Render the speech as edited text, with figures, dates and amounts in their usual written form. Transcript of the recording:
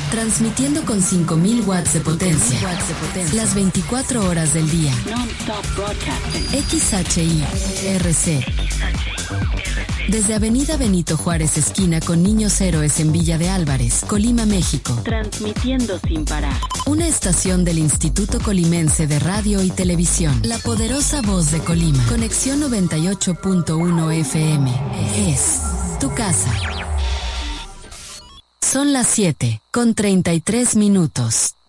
Transmitiendo con 5000 watts de potencia. Las 24 horas del día. XHI-RC. Desde Avenida Benito Juárez, esquina con Niños Héroes en Villa de Álvarez, Colima, México. Transmitiendo sin parar. Una estación del Instituto Colimense de Radio y Televisión. La poderosa voz de Colima. Conexión 98.1 FM. Es tu casa. Son las 7:33.